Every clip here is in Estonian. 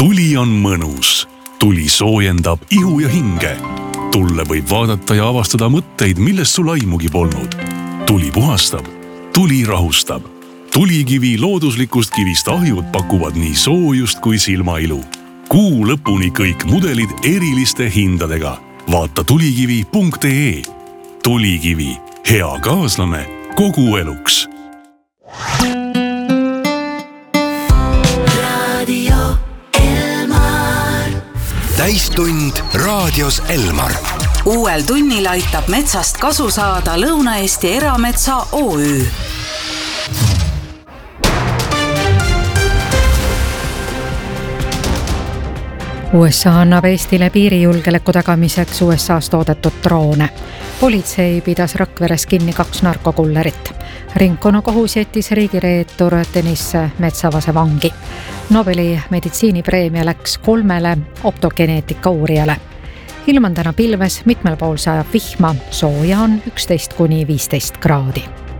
Tuli on mõnus. Tuli soojendab ihu ja hinge. Tulle võib vaadata ja avastada mõtteid, millest sul aimugi polnud. Tuli puhastab. Tuli rahustab. Tulikivi looduslikust kivist ahjud pakuvad nii soojust kui silmailu. Kuu lõpuni kõik mudelid eriliste hindadega. Vaata tulikivi.ee. Tulikivi. Hea kaaslane kogu eluks. Täistund raadios Elmar. Uuel tunnil aitab metsast kasu saada Lõuna-Eesti Erametsa OÜ. USA annab Eestile piirijulgeoleku tagamiseks USA's toodetud droone. Politsei pidas Rakveres kinni 2 narkokullerit. Ringkonnakohus jättis riigireetur Tõnis Metsavase vangi. Nobeli meditsiinipreemia läks 3 optogeneetika uurijale. Ilm on täna pilves, mitmel pool sajab vihma, sooja on 11–15 kraadi.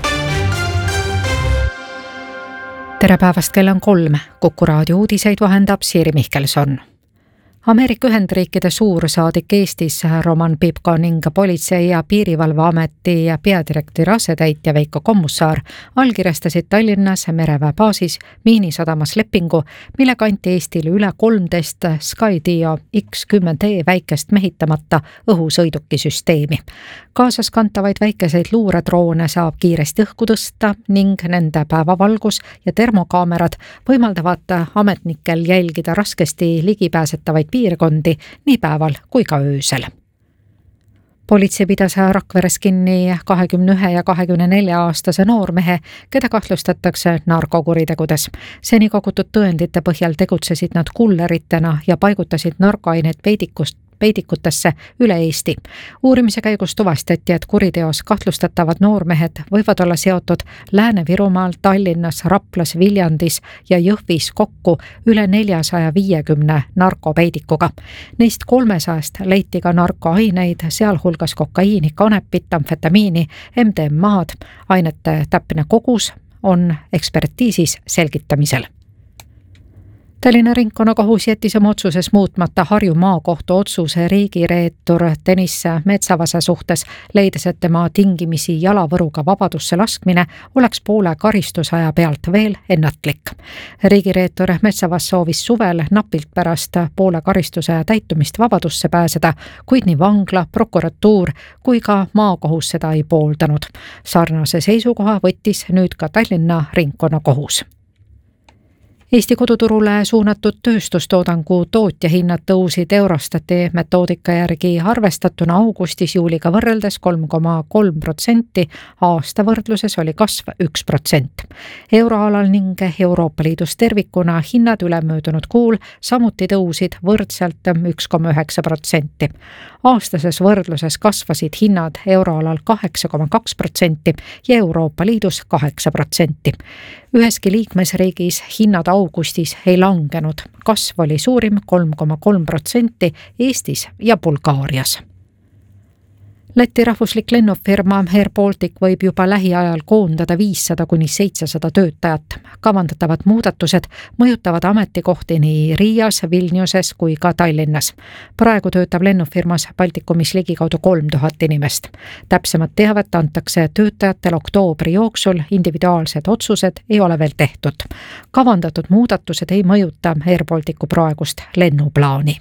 Tere päevast, kell on 3. Kuku raadio uudiseid vahendab Siiri Mihkelson. Ameerika Ühendriikide suursaadik Eestis Roman Pipko ning Politsei- ja Piirivalveameti peadirektori asetäitja Veiko Kommussaar allkirjastasid Tallinnas mereväe baasis Miinisadamas lepingu, millega anti Eestile üle 13 Skydio X10E väikest mehitamata õhusõidukisüsteemi. Kaasas kantavaid väikeseid luuredroone saab kiiresti õhku tõsta ning nende päevavalgus ja termokaamerad võimaldavad ametnikel jälgida raskesti ligipääsetavaid piirkondi nii päeval kui ka öösel. Politsei pidas Rakveres kinni 21 ja 24-aastase noormehe, keda kahtlustatakse narkokuritegudes. Seni kogutud tõendite põhjal tegutsesid nad kulleritena ja paigutasid narkoaineid peidikutesse üle Eesti. Uurimise käigus tuvastati, et kuriteos kahtlustatavad noormehed võivad olla seotud Lääne-Virumaal, Tallinnas, Raplas, Viljandis ja Jõhvis kokku üle 450 narkopeidikuga. Neist 300 leiti ka narkoaineid, sealhulgas kokaiini, kanepit, amfetamiini, MDMA-d. Ainete täpne kogus on ekspertiisis selgitamisel. Tallinna ringkonnakohus jättis oma otsuses muutmata Harju maakohtu otsuse riigireetur Tõnis Metsavase suhtes, leides, et tema tingimisi jalavõruga vabadusse laskmine oleks poole karistusaja pealt veel ennatlik. Riigireetur Metsavas soovis suvel napilt pärast poole karistusaja täitumist vabadusse pääseda, kuid nii vangla, prokuratuur kui ka maakohus seda ei pooldanud. Sarnase seisukoha võttis nüüd ka Tallinna ringkonnakohus. Eesti koduturule suunatud tööstustoodangu tootjahinnad tõusid Eurostati metoodika järgi arvestatuna augustis juuliga võrreldes 3,3%, aasta võrdluses oli kasv 1%. Euroalal ning Euroopa Liidus tervikuna hinnad ülemöödunud kuul samuti tõusid võrdselt 1,9%. Aastases võrdluses kasvasid hinnad euroalal 8,2% ja Euroopa Liidus 8%. Üheski liikmesriigis hinnad augustis ei langenud. Kasv oli suurim 3,3% Eestis ja Bulgaarias. Läti rahvuslik lennufirma Air Baltic võib juba lähiajal koondada 500–700 töötajat. Kavandatavad muudatused mõjutavad ametikohti nii Riias, Vilniuses kui ka Tallinnas. Praegu töötab lennufirmas Baltikumis ligikaudu 3000 inimest. Täpsemat teavet antakse töötajatel oktoobri jooksul, individuaalsed otsused ei ole veel tehtud. Kavandatud muudatused ei mõjuta Air Balticu praegust lennuplaani.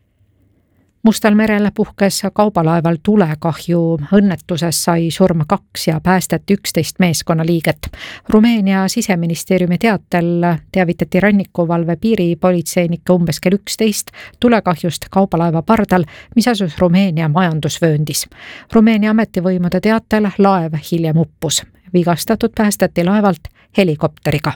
Mustal merel puhkes kaubalaeval tulekahju. Õnnetuses sai surma 2 ja päästeti 11 meeskonnaliiget. Rumeenia siseministeeriumi teatel teavitati rannikuvalve piiripolitseinikke umbes kell 11 tulekahjust kaubalaeva pardal, mis asus Rumeenia majandusvööndis. Rumeenia ametivõimude teatel laev hiljem uppus. Vigastatud päästeti laevalt helikopteriga.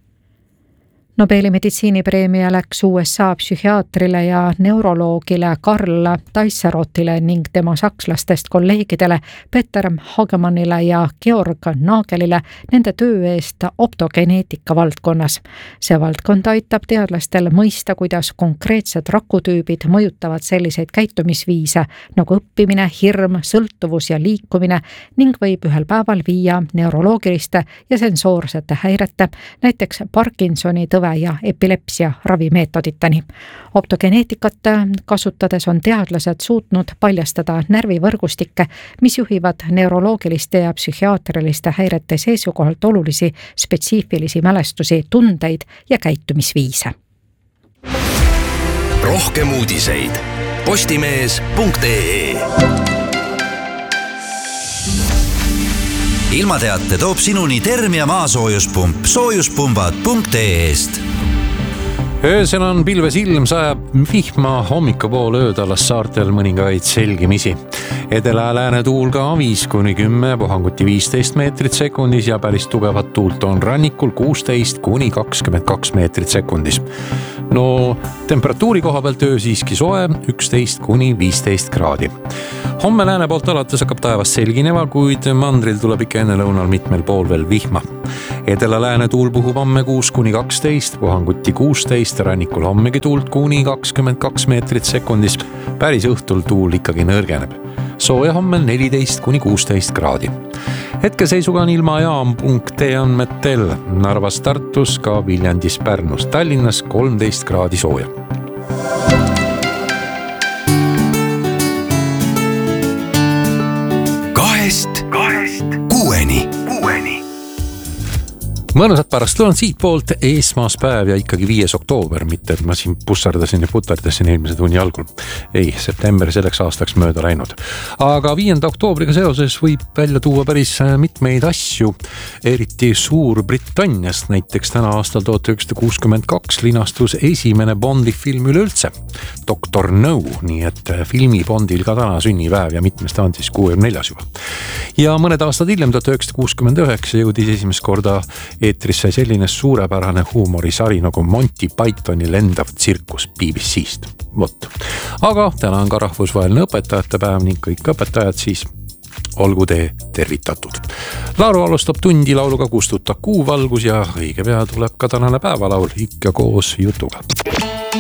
Nobeli meditsiinipreemia läks USA psühhiaatrile ja neuroloogile Karl Taissarotile ning tema sakslastest kolleegidele Peter Hagemannile ja Georg Nagelile nende töö eest optogeneetika valdkonnas. See valdkond aitab teadlastel mõista, kuidas konkreetsed rakutüübid mõjutavad selliseid käitumisviise nagu õppimine, hirm, sõltuvus ja liikumine ning võib ühel päeval viia neuroloogiliste ja sensoorsete häirete, näiteks Parkinsoni tõve kõve ja epilepsia ravimeetoditeni. Optogeneetikat kasutades on teadlased suutnud paljastada närvivõrgustikke, mis juhivad neuroloogiliste ja psühhiaatriliste häirete seisukohalt olulisi spetsiifilisi mälestusi, tundeid ja käitumisviise. Rohkem uudiseid postimees.ee. Ilmateate toob sinuni Termia maasoojuspump soojuspumbad.ee-st. Öösel on pilves ilm, sajab vihma, hommikupoole öödalas saartel mõningaid selgimisi. Edela- ja lääne tuul ka 5-10, puhanguti 15 meetrit sekundis ja päris tugevat tuult on rannikul 16-22 meetrit sekundis. No temperatuuri koha pealt öö siiski soe 11-15 kraadi. Homme lääne poolt alates hakkab taevas selgineva, kuid mandril tuleb ikka enne lõunal mitmel pool veel vihma. Edela- lääne tuul puhub homme 6-12, puhanguti 16, rannikul hommegi tuult kuni 22 meetrit sekundis. Päris õhtul tuul ikkagi nõrgeneb. Sooja hommel 14-16 kraadi. Hetkeseisuga on ilmajaam.ee andmetel Narvas, Tartus, ka Viljandis, Pärnus, Tallinnas 13 kraadi sooja. Kahest kuueni. Mõnusat pärastlõunat siit poolt, esmaspäev ja ikkagi 5. oktoober, mitte et ma siin pussardasin ja putardasin eelmise tunni algul. Ei, september selleks aastaks mööda läinud. Aga 5. oktoobriga seoses võib välja tuua päris mitmeid asju, eriti Suurbritanniast. Näiteks täna aastal 1962 linastus esimene Bondi film üleüldse, Dr. No, nii et filmi Bondil ka täna sünnipäev ja mitmest on siis 64 juba. Ja mõned aastad hiljem, 1969 jõudis esimest korda eetris sai selline suurepärane huumorisari nagu Monty Pythoni lendav tsirkus BBC-st. Vot. Aga täna on ka rahvusvaheline õpetajate päev ning kõik õpetajad siis olgu te tervitatud. Lauru alustab tundi lauluga Kustuta kuuvalgus ja õige pea tuleb ka tänane päevalaul ikka koos jutuga.